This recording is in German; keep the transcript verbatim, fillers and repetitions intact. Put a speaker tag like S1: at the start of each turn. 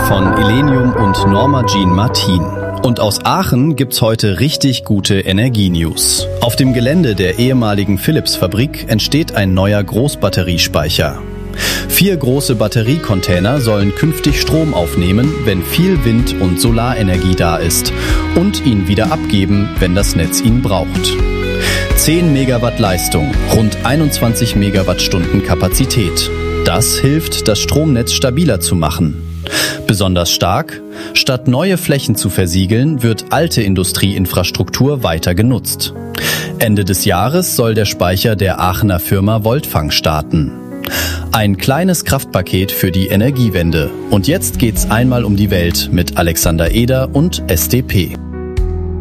S1: von Illenium und Norma Jean Martin. Und aus Aachen gibt's heute richtig gute Energie-News. Auf dem Gelände der ehemaligen Philips-Fabrik entsteht ein neuer Großbatteriespeicher. Vier große Batteriecontainer sollen künftig Strom aufnehmen, wenn viel Wind- und Solarenergie da ist, und ihn wieder abgeben, wenn das Netz ihn braucht. zehn Megawatt Leistung, rund einundzwanzig Megawattstunden Kapazität. Das hilft, das Stromnetz stabiler zu machen. Besonders stark: Statt neue Flächen zu versiegeln, wird alte Industrieinfrastruktur weiter genutzt. Ende des Jahres soll der Speicher der Aachener Firma Voltfang starten. Ein kleines Kraftpaket für die Energiewende. Und jetzt geht's einmal um die Welt mit Alexander Eder und S D P.